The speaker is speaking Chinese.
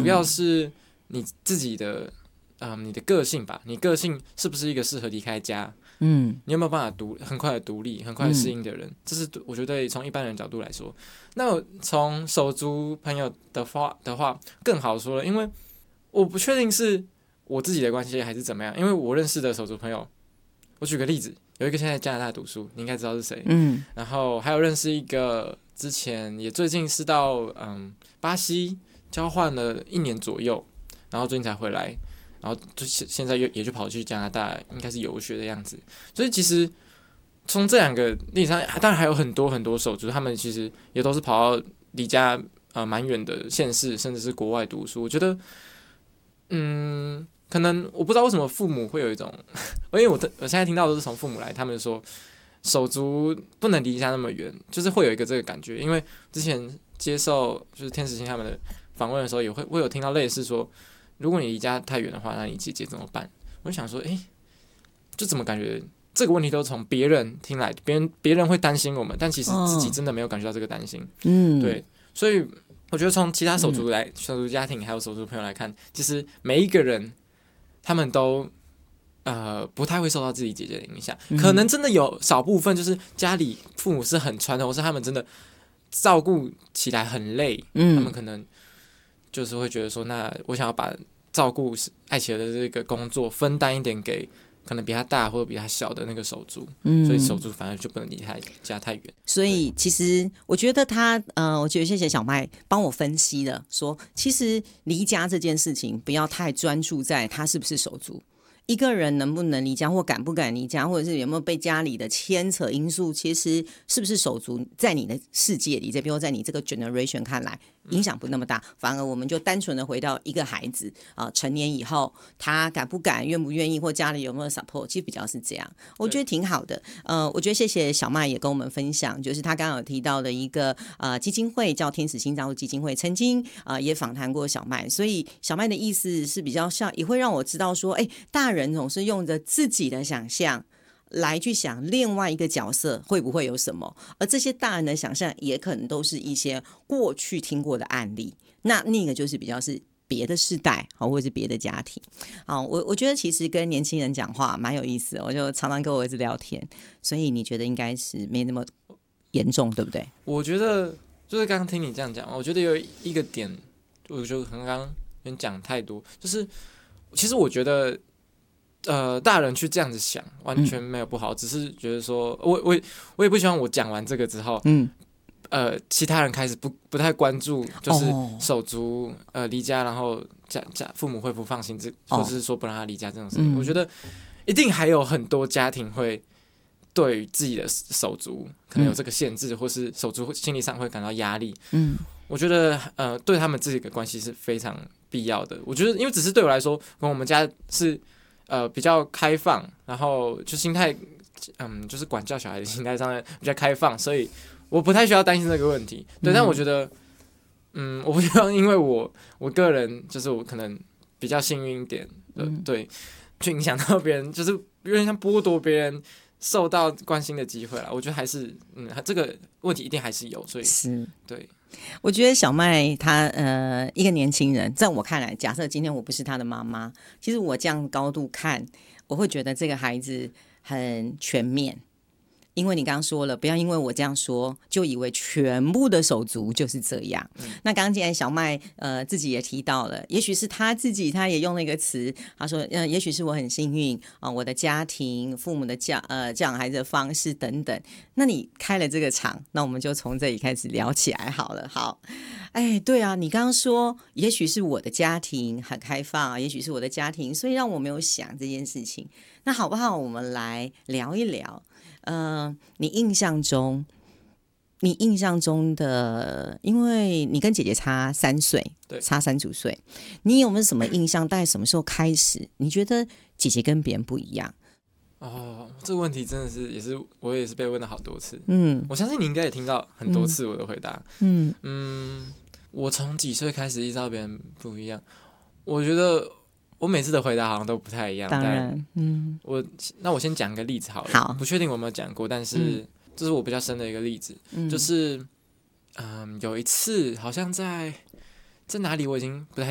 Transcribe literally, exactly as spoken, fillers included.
主要是你自己的，嗯，你的个性吧，你个性是不是一个适合离开家？嗯，你有没有办法独很快的独立、很快的适应的人？嗯、这是我觉得从一般人角度来说。那从手足朋友的话的话更好说了，因为我不确定是我自己的关系还是怎么样，因为我认识的手足朋友，我举个例子，有一个现在在加拿大读书，你应该知道是谁。嗯，然后还有认识一个之前也最近是到嗯巴西交换了一年左右，然后最近才回来。然后就现在也就跑去加拿大，应该是游学的样子。所以其实从这两个例子上，当然还有很多很多手足，他们其实也都是跑到离家呃蛮远的县市，甚至是国外读书。我觉得，嗯，可能我不知道为什么父母会有一种，因为我我现在听到都是从父母来，他们说手足不能离家那么远，就是会有一个这个感觉。因为之前接受就是天使星他们的访问的时候，也会我有听到类似说。如果你离家太远的话，那你姐姐怎么办？我就想说，哎、欸，就怎么感觉这个问题都从别人听来，别人别人会担心我们，但其实自己真的没有感觉到这个担心。嗯，对，所以我觉得从其他手足来、嗯、手足家庭还有手足朋友来看，其实每一个人他们都呃不太会受到自己姐姐的影响、嗯，可能真的有少部分就是家里父母是很传统，或是他们真的照顾起来很累，嗯、他们可能就是会觉得说，那我想要把照顾艾琪儿的这个工作分担一点给可能比他大或者比他小的那个手足、嗯，所以手足反而就不能离他家太远。 所以其实我觉得他，呃，我觉得谢谢小麦帮我分析了，说其实离家这件事情不要太专注在他是不是手足。一个人能不能离家，或敢不敢离家，或者是有没有被家里的牵扯因素，其实是不是手足，在你的世界里，比如在你这个 generation 看来，影响不那么大。反而我们就单纯的回到一个孩子啊、呃，成年以后，他敢不敢、愿不愿意，或家里有没有 support， 其实比较是这样，我觉得挺好的。呃，我觉得谢谢小麦也跟我们分享，就是他刚刚有提到的一个呃基金会叫天使心脏基金会，曾经呃也访谈过小麦，所以小麦的意思是比较像，也会让我知道说，哎，大人总是用着自己的想象来去想另外一个角色会不会有什么，而这些大人的想象也可能都是一些过去听过的案例，那那个就是比较是别的世代或者是别的家庭。好，我我觉得其实跟年轻人讲话蛮有意思的，我就常常跟我儿子聊天，所以你觉得应该是没那么严重，对不对？ 我觉得就是刚刚听你这样讲，我觉得有一个点，我觉得刚刚有点讲太多，就是其实我觉得。呃，大人去这样子想，完全没有不好，嗯、只是觉得说，我我我也不希望我讲完这个之后，嗯，呃，其他人开始不不太关注，就是手足、哦、呃离家，然后家家父母会不放心，这或者是说不让他离家这种事情、嗯，我觉得一定还有很多家庭会对于自己的手足可能有这个限制，嗯、或是手足心理上会感到压力，嗯，我觉得呃对他们自己的关系是非常必要的。我觉得，因为只是对我来说，跟我们家是。呃，比较开放，然后就心态，嗯，就是管教小孩的心态上面比较开放，所以我不太需要担心这个问题。对，嗯、但我觉得，嗯，我不希望因为我我个人就是我可能比较幸运一点，呃，嗯、对，去影响到别人，就是有点像剥夺别人受到关心的机会啦。我觉得还是，嗯，这个问题一定还是有，所以是对。 我觉得小麦他呃一个年轻人，在我看来，假设今天我不是他的妈妈，其实我这样高度看，我会觉得这个孩子很全面。因为你刚刚说了，不要因为我这样说就以为全部的手足就是这样。嗯、那刚刚既然小麦呃自己也提到了，也许是他自己他也用了一个词，他说呃也许是我很幸运啊、呃，我的家庭、父母的教呃教养孩子的方式等等。那你开了这个场，那我们就从这里开始聊起来好了。好，哎，对啊，你刚刚说也许是我的家庭很开放，也许是我的家庭，所以让我没有想这件事情。那好不好？我们来聊一聊。呃，你印象中，你印象中的，因为你跟姐姐差三岁， 对， 差三组岁，你有没有什么印象？大概什么时候开始，你觉得姐姐跟别人不一样？ 哦，这个问题真的是，也是我也是被问了好多次。嗯，我相信你应该也听到很多次我的回答。嗯嗯，我从几岁开始意识到别人不一样？我觉得。我每次的回答好像都不太一样， 当然，嗯， 我那我先讲个例子好了， 好， 不确定我有没有讲过，但是、嗯、这是我比较深的一个例子，嗯、就是，嗯，有一次好像在在哪里我已经不太